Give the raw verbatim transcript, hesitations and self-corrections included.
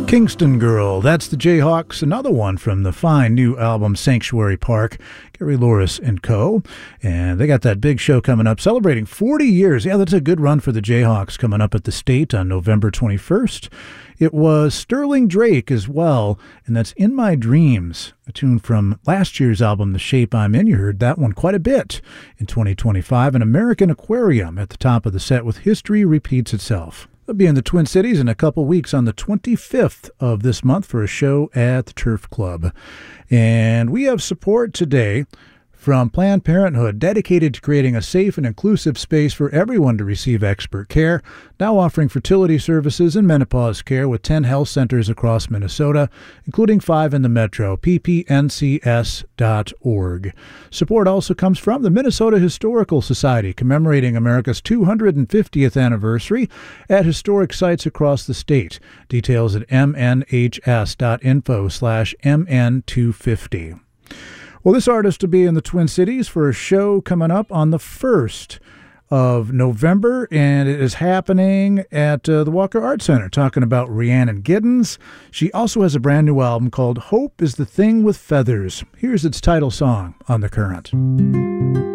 Kingston Girl, that's the Jayhawks, another one from the fine new album Sanctuary Park, Gary Louris and co. And they got that big show coming up, celebrating forty years. Yeah, that's a good run for the Jayhawks coming up at the State on November twenty-first. It was Sterling Drake as well, and that's In My Dreams, a tune from last year's album, The Shape I'm In. You heard that one quite a bit in twenty twenty-five. An American Aquarium at the top of the set with History Repeats Itself. They'll be in the Twin Cities in a couple weeks on the twenty-fifth of this month for a show at the Turf Club. And we have support today from Planned Parenthood, dedicated to creating a safe and inclusive space for everyone to receive expert care, now offering fertility services and menopause care with ten health centers across Minnesota, including five in the metro, p p n c s dot org. Support also comes from the Minnesota Historical Society, commemorating America's two hundred fiftieth anniversary at historic sites across the state. Details at m n h s dot info slash m n two fifty. Well, this artist will be in the Twin Cities for a show coming up on the first of November, and it is happening at uh, the Walker Art Center, talking about Rhiannon Giddens. She also has a brand new album called Hope is the Thing with Feathers. Here's its title song on The Current.